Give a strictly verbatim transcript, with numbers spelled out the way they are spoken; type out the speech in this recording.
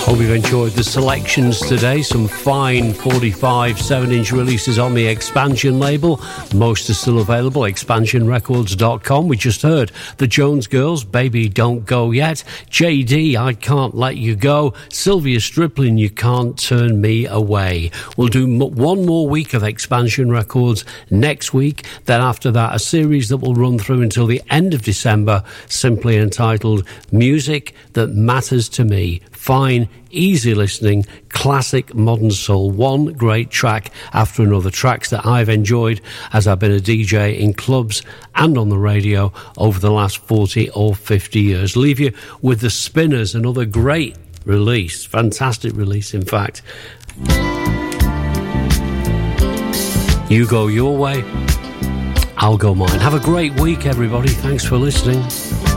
Hope you've enjoyed the selections today. Some fine forty-five seven inch releases on the Expansion label. Most are still available, expansion records dot com. We just heard the Jones Girls, Baby Don't Go Yet. J D, I Can't Let You Go. Sylvia Striplin, You Can't Turn Me Away. We'll do m- one more week of Expansion Records next week. Then after that, a series that will run through until the end of December, simply entitled Music That Matters to Me. Fine, easy listening, classic modern soul, one great track after another. Tracks that I've enjoyed as I've been a D J in clubs and on the radio over the last forty or fifty years. Leave you with the Spinners, another great release, fantastic release in fact. You go your way, I'll go mine. Have a great week, everybody. Thanks for listening.